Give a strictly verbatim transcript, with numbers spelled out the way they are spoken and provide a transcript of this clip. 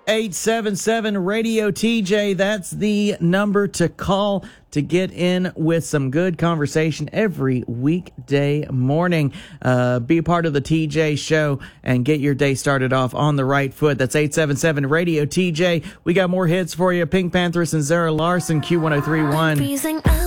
eight seven seven radio T J. That's the number to call to get in with some good conversation every weekday morning. Uh, be a part of the T J show and get your day started off on the right foot. That's eight seven seven radio T J. We got more hits for you. Pink Panthers and Zara Larson, Q one oh three one.